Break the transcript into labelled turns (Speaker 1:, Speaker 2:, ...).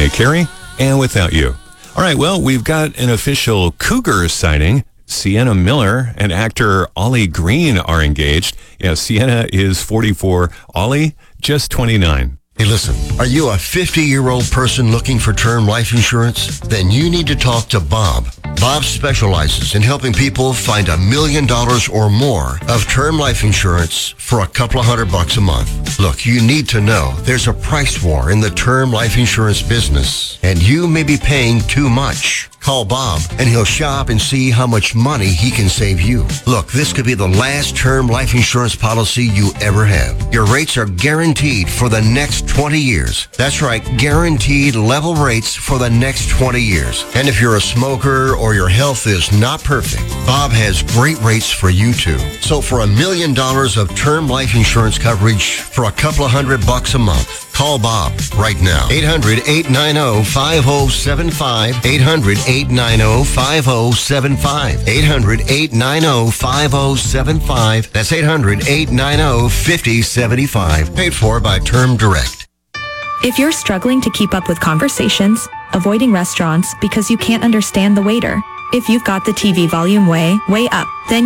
Speaker 1: Mariah Carey and Without You. All right, well, we've got an official cougar sighting. Sienna Miller and actor Ollie Green are engaged. Yeah, Sienna is 44. Ollie, just 29.
Speaker 2: Hey, listen, are you a 50-year-old person looking for term life insurance? Then you need to talk to Bob. Bob specializes in helping people find $1 million or more of term life insurance for a couple of $100 a month. Look, you need to know there's a price war in the term life insurance business, and you may be paying too much. Call Bob, and he'll shop and see how much money he can save you. Look, this could be the last term life insurance policy you ever have. Your rates are guaranteed for the next 20 years. That's right, guaranteed level rates for the next 20 years. And if you're a smoker or your health is not perfect, Bob has great rates for you too. So for $1 million of term life insurance coverage for a couple of $100 a month, call Bob right now. 800-890-5075. 800-890-5075. 800-890-5075. That's 800-890-5075. Paid for by Term Direct.
Speaker 3: If you're struggling to keep up with conversations, avoiding restaurants because you can't understand the waiter, if you've got the TV volume way up, then